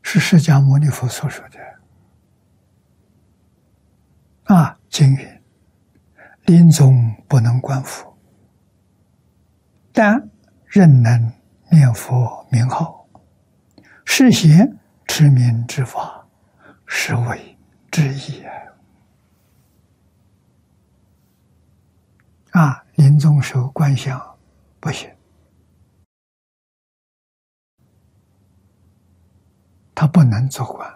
是释迦牟尼佛所说的。经云：临终不能观佛，但仍能念佛名号，是贤持名之法，是为之意临终时候观想不行，他不能做观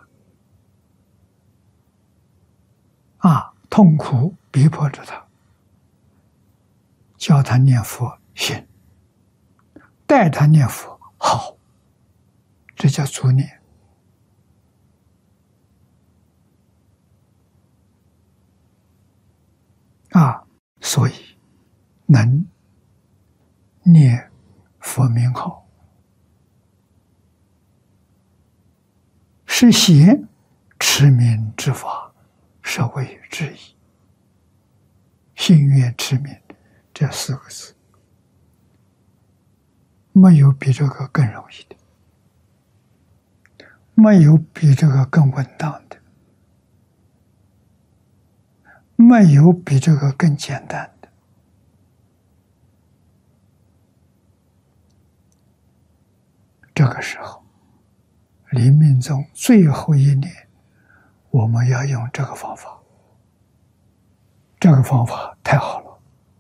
痛苦逼迫着他，教他念佛行，带他念佛好，这叫助念所以能念佛名号，是贤持名之法，是为之意。信愿持名这4个字，没有比这个更容易的，没有比这个更稳当的，没有比这个更简单的。这个时候，临命终最后一年，我们要用这个方法。这个方法太好了。